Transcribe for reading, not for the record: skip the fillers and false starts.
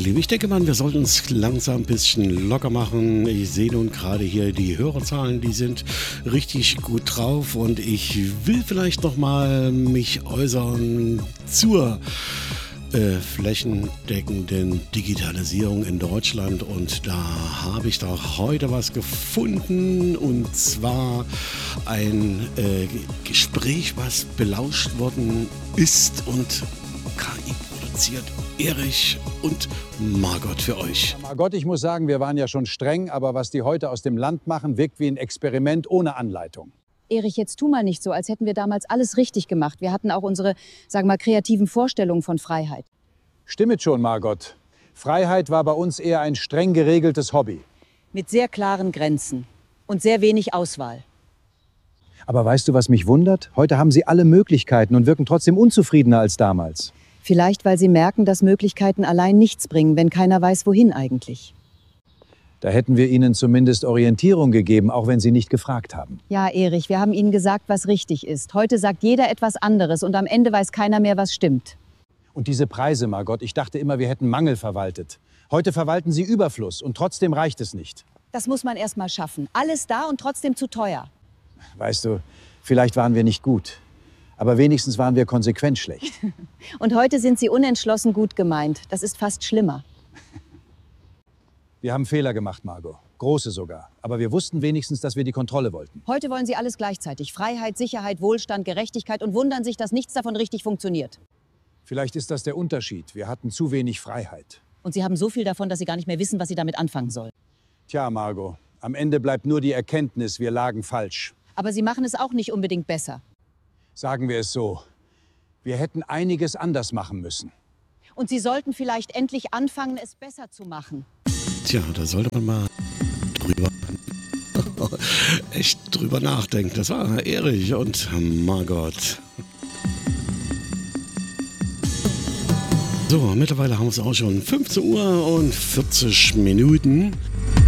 Lieben, ich denke mal, wir sollten uns langsam ein bisschen locker machen. Ich sehe nun gerade hier die Hörerzahlen, die sind richtig gut drauf und ich will vielleicht noch mal mich äußern zur flächendeckenden Digitalisierung in Deutschland, und da habe ich doch heute was gefunden, und zwar ein Gespräch, was belauscht worden ist und KI produziert. Erich und Margot für euch. Margot, ich muss sagen, wir waren ja schon streng, aber was die heute aus dem Land machen, wirkt wie ein Experiment ohne Anleitung. Erich, jetzt tu mal nicht so, als hätten wir damals alles richtig gemacht. Wir hatten auch unsere, sagen wir mal, kreativen Vorstellungen von Freiheit. Stimmt schon, Margot. Freiheit war bei uns eher ein streng geregeltes Hobby. Mit sehr klaren Grenzen und sehr wenig Auswahl. Aber weißt du, was mich wundert? Heute haben sie alle Möglichkeiten und wirken trotzdem unzufriedener als damals. Vielleicht, weil sie merken, dass Möglichkeiten allein nichts bringen, wenn keiner weiß, wohin eigentlich. Da hätten wir ihnen zumindest Orientierung gegeben, auch wenn sie nicht gefragt haben. Ja, Erich, wir haben ihnen gesagt, was richtig ist. Heute sagt jeder etwas anderes und am Ende weiß keiner mehr, was stimmt. Und diese Preise, Margot, ich dachte immer, wir hätten Mangel verwaltet. Heute verwalten sie Überfluss und trotzdem reicht es nicht. Das muss man erst mal schaffen. Alles da und trotzdem zu teuer. Weißt du, vielleicht waren wir nicht gut, aber wenigstens waren wir konsequent schlecht. Und heute sind sie unentschlossen gut gemeint. Das ist fast schlimmer. Wir haben Fehler gemacht, Margot. Große sogar. Aber wir wussten wenigstens, dass wir die Kontrolle wollten. Heute wollen sie alles gleichzeitig. Freiheit, Sicherheit, Wohlstand, Gerechtigkeit und wundern sich, dass nichts davon richtig funktioniert. Vielleicht ist das der Unterschied. Wir hatten zu wenig Freiheit. Und sie haben so viel davon, dass sie gar nicht mehr wissen, was sie damit anfangen sollen. Tja, Margot, am Ende bleibt nur die Erkenntnis, wir lagen falsch. Aber sie machen es auch nicht unbedingt besser. Sagen wir es so. Wir hätten einiges anders machen müssen. Und sie sollten vielleicht endlich anfangen, es besser zu machen. Tja, da sollte man mal echt drüber nachdenken. Das war Erich und Margot. So, mittlerweile haben wir es auch schon 15 Uhr und 40 Minuten.